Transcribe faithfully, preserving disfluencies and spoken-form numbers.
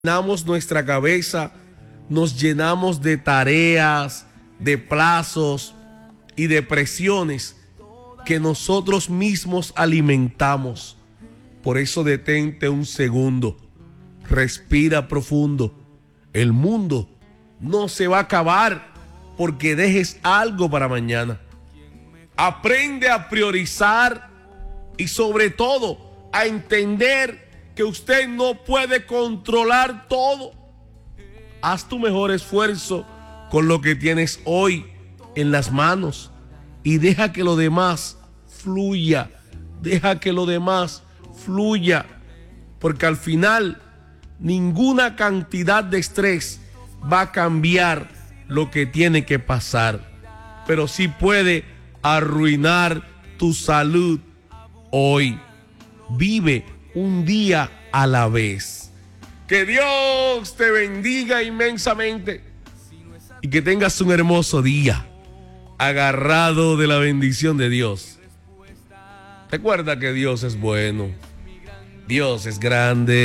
Llenamos nuestra cabeza, nos llenamos de tareas, de plazos y de presiones que nosotros mismos alimentamos. Por eso detente un segundo, respira profundo. El mundo no se va a acabar porque dejes algo para mañana. Aprende a priorizar y sobre todo a entender que usted no puede controlar todo. Haz tu mejor esfuerzo con lo que tienes hoy en las manos y deja que lo demás fluya. Deja que lo demás fluya. Porque al final ninguna cantidad de estrés va a cambiar lo que tiene que pasar. Pero sí puede arruinar tu salud hoy. Vive un día a la vez. Que Dios te bendiga inmensamente y que tengas un hermoso día agarrado de la bendición de Dios. Recuerda que Dios es bueno, Dios es grande.